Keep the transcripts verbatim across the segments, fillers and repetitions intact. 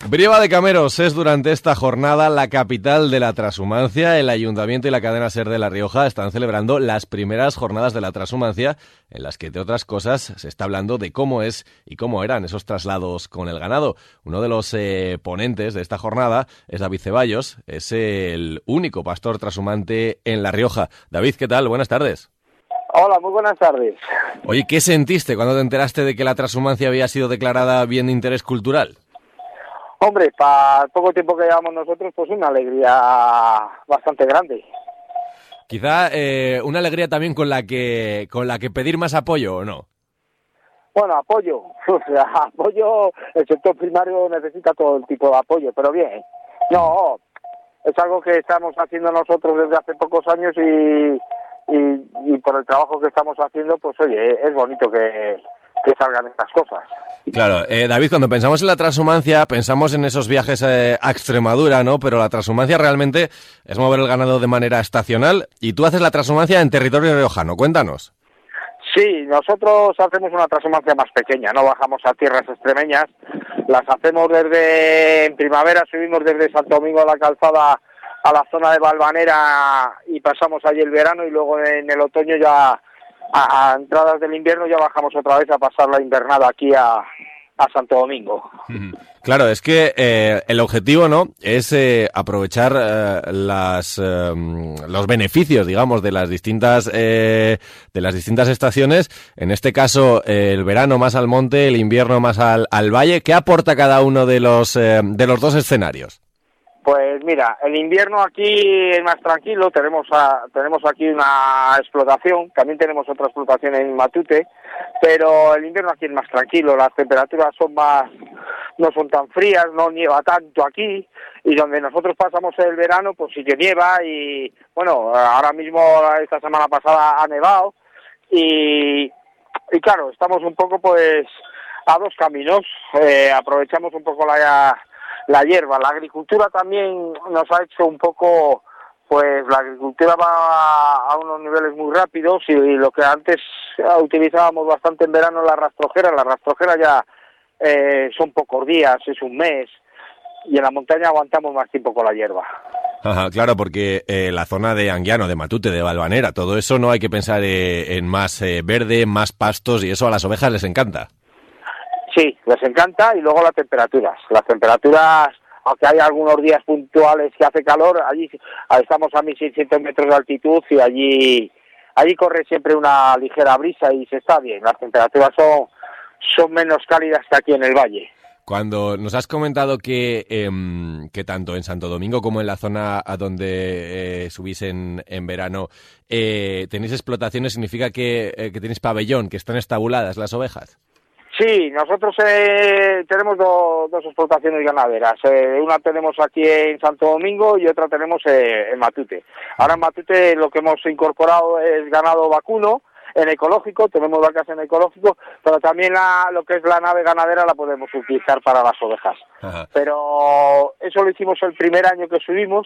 Brieva de Cameros es durante esta jornada la capital de la transhumancia. El Ayuntamiento y la cadena SER de La Rioja están celebrando las primeras jornadas de la transhumancia, en las que, entre otras cosas, se está hablando de cómo es y cómo eran esos traslados con el ganado. Uno de los eh, ponentes de esta jornada es David Ceballos, es el único pastor transhumante en La Rioja. David, ¿qué tal? Buenas tardes. Hola, muy buenas tardes. Oye, ¿qué sentiste cuando te enteraste de que la transhumancia había sido declarada bien de interés cultural? Hombre, para el poco tiempo que llevamos nosotros, pues una alegría bastante grande. Quizá eh, una alegría también con la que con la que pedir más apoyo, ¿o no? Bueno, apoyo. O sea, apoyo, el sector primario necesita todo el tipo de apoyo, pero bien. No, es algo que estamos haciendo nosotros desde hace pocos años y, y, y por el trabajo que estamos haciendo, pues oye, es bonito que, que salgan estas cosas. Claro, eh, David, cuando pensamos en la transhumancia, pensamos en esos viajes eh, a Extremadura, ¿no? Pero la transhumancia realmente es mover el ganado de manera estacional y tú haces la transhumancia en territorio riojano. Cuéntanos. Sí, nosotros hacemos una transhumancia más pequeña, no bajamos a tierras extremeñas, las hacemos desde, en primavera subimos desde Santo Domingo a la Calzada a la zona de Valvanera y pasamos allí el verano y luego en el otoño ya... A, a entradas del invierno ya bajamos otra vez a pasar la invernada aquí a, a Santo Domingo. Claro, es que eh, el objetivo, ¿no?, es eh, aprovechar eh, las eh, los beneficios, digamos, de las distintas eh, de las distintas estaciones. En este caso, eh, el verano más al monte, el invierno más al, al valle. ¿Qué aporta cada uno de los eh, de los dos escenarios? Pues mira, el invierno aquí es más tranquilo, tenemos a, tenemos aquí una explotación, también tenemos otra explotación en Matute, pero el invierno aquí es más tranquilo, las temperaturas son más, no son tan frías, no nieva tanto aquí, y donde nosotros pasamos el verano, pues sí que nieva, y bueno, ahora mismo, esta semana pasada ha nevado, y, y claro, estamos un poco pues a dos caminos, eh, aprovechamos un poco la... la hierba. La agricultura también nos ha hecho un poco, pues la agricultura va a unos niveles muy rápidos y lo que antes utilizábamos bastante en verano la rastrojera, la rastrojera ya eh, son pocos días, es un mes, y en la montaña aguantamos más tiempo con la hierba. Ajá, claro, porque eh, la zona de Anguiano, de Matute, de Valvanera, todo eso no hay que pensar eh, en más eh, verde, más pastos, y eso a las ovejas les encanta. Sí, les encanta, y luego las temperaturas. Las temperaturas, aunque hay algunos días puntuales que hace calor, allí estamos a mil seiscientos metros de altitud y allí allí corre siempre una ligera brisa y se está bien. Las temperaturas son, son menos cálidas que aquí en el valle. Cuando nos has comentado que, eh, que tanto en Santo Domingo como en la zona a donde eh, subís en, en verano eh, tenéis explotaciones, ¿significa que, eh, que tenéis pabellón, que están estabuladas las ovejas? Sí, nosotros eh, tenemos do, dos explotaciones ganaderas. Eh, una tenemos aquí en Santo Domingo y otra tenemos eh, en Matute. Ahora en Matute lo que hemos incorporado es ganado vacuno en ecológico, tenemos vacas en ecológico, pero también la, lo que es la nave ganadera la podemos utilizar para las ovejas. Ajá. Pero eso lo hicimos el primer año que subimos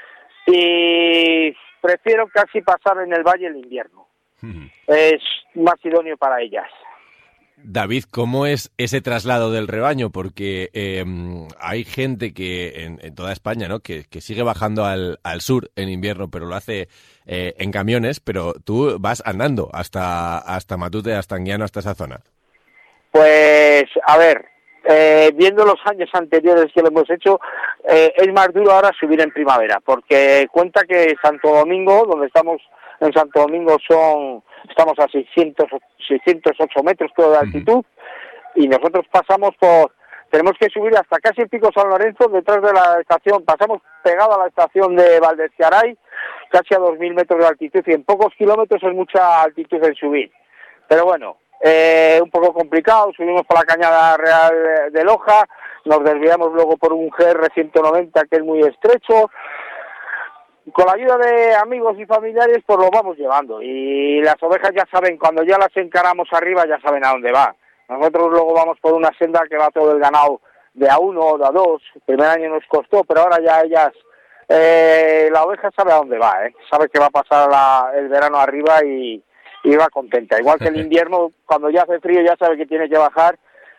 y prefiero casi pasar en el valle el invierno. Uh-huh. Es más idóneo para ellas. David, ¿cómo es ese traslado del rebaño? Porque eh, hay gente que en, en toda España, ¿no?, que, que sigue bajando al, al sur en invierno, pero lo hace eh, en camiones, pero tú vas andando hasta, hasta Matute, hasta Anguiano, hasta esa zona. Pues, a ver, eh, viendo los años anteriores que lo hemos hecho, eh, es más duro ahora subir en primavera, porque cuenta que Santo Domingo, donde estamos en Santo Domingo, son estamos a seiscientos, seiscientos ocho metros todo de altitud, uh-huh. Y nosotros pasamos por, tenemos que subir hasta casi el Pico San Lorenzo, detrás de la estación, pasamos pegado a la estación de Valdezcaray, casi a dos mil metros de altitud, y en pocos kilómetros es mucha altitud en subir. Pero bueno, eh, un poco complicado, subimos por la Cañada Real de Loja, nos desviamos luego por un G R ciento noventa que es muy estrecho. Con la ayuda de amigos y familiares pues lo vamos llevando, y las ovejas ya saben, cuando ya las encaramos arriba ya saben a dónde va. Nosotros luego vamos por una senda que va todo el ganado de a uno o de a dos. El primer año nos costó, pero ahora ya ellas, eh, la oveja sabe a dónde va, ¿eh? Sabe que va a pasar la, el verano arriba y, y va contenta. Igual que el invierno, cuando ya hace frío ya sabe que tiene que bajar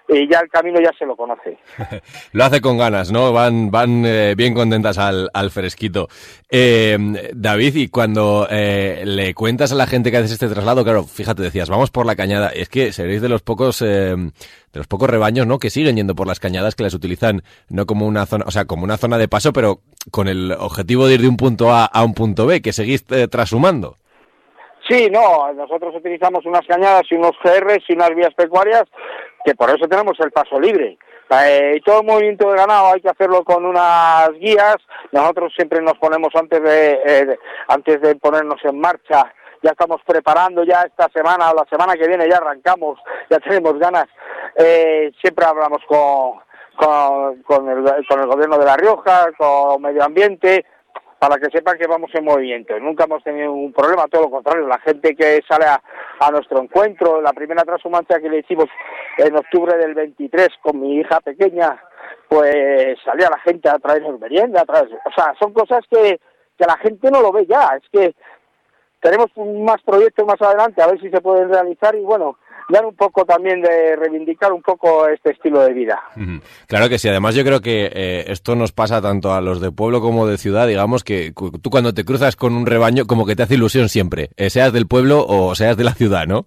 y ya el camino ya se lo conoce. Lo hace con ganas, ¿no? Van van eh, bien contentas al, al fresquito. Eh, David, y cuando eh, le cuentas a la gente que haces este traslado, claro, fíjate, decías, vamos por la cañada, es que seréis de los pocos eh, de los pocos rebaños, ¿no?, que siguen yendo por las cañadas, que las utilizan no como una zona, o sea, como una zona de paso, pero con el objetivo de ir de un punto A a un punto B, que seguís eh, trashumando. Sí, no, nosotros utilizamos unas cañadas y unos G Rs y unas vías pecuarias, que por eso tenemos el paso libre. Eh, y todo movimiento de ganado hay que hacerlo con unas guías. Nosotros siempre nos ponemos antes de, eh, de antes de ponernos en marcha, ya estamos preparando ya esta semana o la semana que viene ya arrancamos, ya tenemos ganas. Eh, siempre hablamos con, con, con, el, con el gobierno de La Rioja, con Medio Ambiente, para que sepan que vamos en movimiento. Nunca hemos tenido un problema, todo lo contrario. La gente que sale a, a nuestro encuentro, la primera transhumancia que le hicimos en octubre del veintitrés con mi hija pequeña, pues salía la gente a traernos merienda, a traer, o sea, son cosas que, que la gente no lo ve ya. Es que tenemos más proyectos más adelante, a ver si se pueden realizar y bueno, dar un poco también de reivindicar un poco este estilo de vida. Claro que sí, además yo creo que eh, esto nos pasa tanto a los de pueblo como de ciudad, digamos que tú cuando te cruzas con un rebaño como que te hace ilusión siempre, eh, seas del pueblo o seas de la ciudad, ¿no?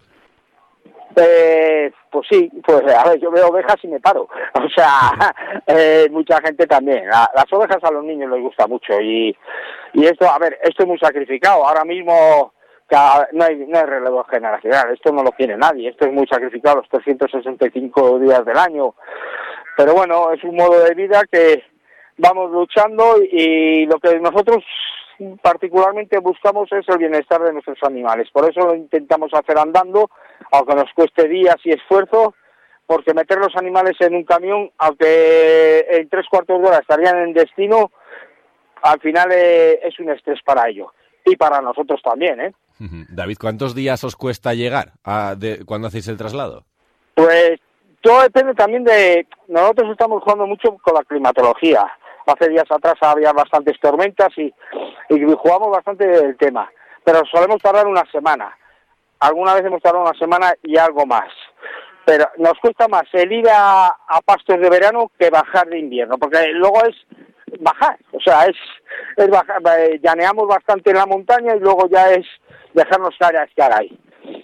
Eh, pues sí, pues a ver, yo veo ovejas y me paro, o sea, eh, mucha gente también, a, las ovejas a los niños les gusta mucho y, y esto, a ver, esto es muy sacrificado, ahora mismo cada, no, hay, no hay relevo generacional, esto no lo quiere nadie, esto es muy sacrificado los trescientos sesenta y cinco días del año, pero bueno, es un modo de vida que vamos luchando y lo que nosotros particularmente buscamos es el bienestar de nuestros animales, por eso lo intentamos hacer andando, aunque nos cueste días y esfuerzo, porque meter los animales en un camión, aunque en tres cuartos de hora estarían en destino, al final eh, es un estrés para ellos y para nosotros también, ¿eh? David, ¿cuántos días os cuesta llegar a de, cuando hacéis el traslado? Pues todo depende también de... Nosotros estamos jugando mucho con la climatología. Hace días atrás había bastantes tormentas y, y jugamos bastante del tema, pero solemos tardar una semana. Alguna vez hemos tardado una semana y algo más. Pero nos cuesta más el ir a, a pastos de verano que bajar de invierno, porque luego es bajar, o sea, es, es bajar, eh, llaneamos bastante en la montaña y luego ya es dejarnos caer a esquiar ahí.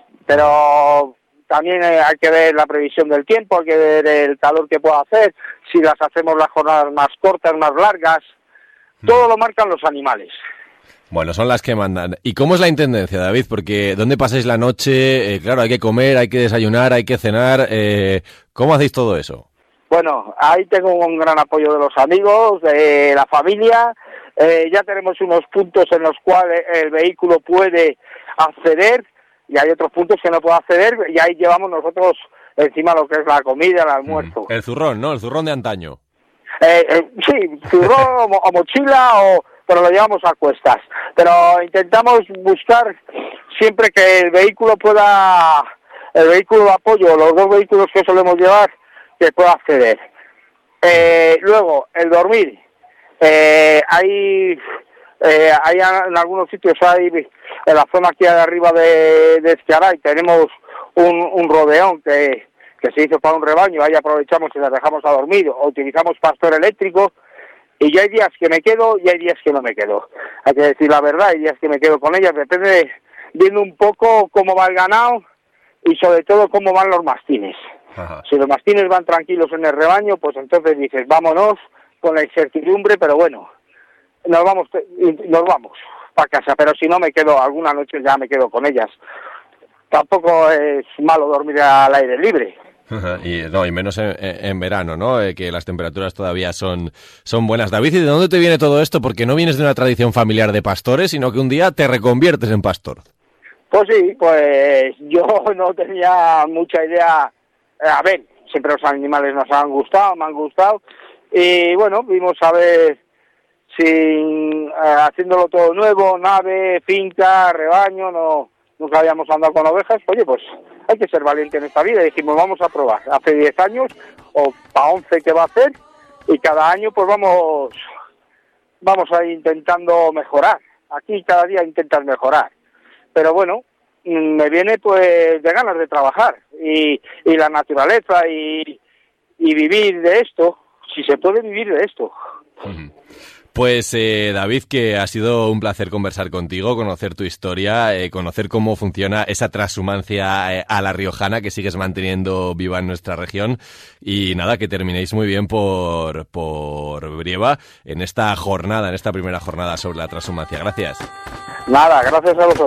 Pero también eh, hay que ver la previsión del tiempo, hay que ver el calor que pueda hacer, si las hacemos las jornadas más cortas, más largas, todo lo marcan los animales. Bueno, son las que mandan. ¿Y cómo es la intendencia, David? Porque ¿dónde pasáis la noche? Eh, claro, hay que comer, hay que desayunar, hay que cenar. Eh, ¿Cómo hacéis todo eso? Bueno, ahí tengo un gran apoyo de los amigos, de la familia. Eh, ya tenemos unos puntos en los cuales el vehículo puede acceder y hay otros puntos que no puede acceder y ahí llevamos nosotros encima lo que es la comida, el almuerzo. El zurrón, ¿no? El zurrón de antaño. Eh, eh, sí, zurrón o, o mochila o... pero lo llevamos a cuestas. Pero intentamos buscar siempre que el vehículo pueda, el vehículo de apoyo, los dos vehículos que solemos llevar, que pueda acceder. Eh, luego, el dormir. Eh, hay, eh, hay en algunos sitios, hay en la zona aquí de arriba de, de Esquiaray, tenemos un, un rodeón que, que se hizo para un rebaño, ahí aprovechamos y las dejamos a dormir, o utilizamos pastor eléctrico. Y ya hay días que me quedo y hay días que no me quedo. Hay que decir la verdad, hay días que me quedo con ellas. Depende de, viendo un poco cómo va el ganado y sobre todo cómo van los mastines. Ajá. Si los mastines van tranquilos en el rebaño, pues entonces dices, vámonos con la incertidumbre, pero bueno, nos vamos nos vamos para casa. Pero si no me quedo, alguna noche ya me quedo con ellas. Tampoco es malo dormir al aire libre. Y no, y menos en, en verano, ¿no? Eh, que las temperaturas todavía son, son buenas. David, ¿y de dónde te viene todo esto? Porque no vienes de una tradición familiar de pastores, sino que un día te reconviertes en pastor. Pues sí, pues yo no tenía mucha idea. A ver, siempre los animales nos han gustado, me han gustado. Y bueno, vimos a ver, sin, eh, haciéndolo todo nuevo, nave, finca, rebaño, no, nunca habíamos andado con ovejas. Oye, pues hay que ser valiente en esta vida. Y dijimos, vamos a probar. Hace diez años, o para once que va a hacer, y cada año pues vamos vamos a ir intentando mejorar. Aquí cada día intentas mejorar. Pero bueno, me viene pues de ganas de trabajar. Y, y la naturaleza y, y vivir de esto, si se puede vivir de esto. Pues eh, David, que ha sido un placer conversar contigo, conocer tu historia, eh, conocer cómo funciona esa transhumancia eh, a la riojana que sigues manteniendo viva en nuestra región. Y nada, que terminéis muy bien por, por Brieva en esta jornada, en esta primera jornada sobre la transhumancia. Gracias. Nada, gracias a vosotros.